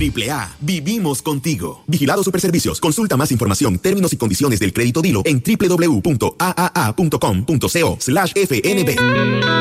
AAA, vivimos contigo. Vigilado Superservicios. Consulta más información, términos y condiciones del crédito Dilo en www.aaa.com.co/fnb.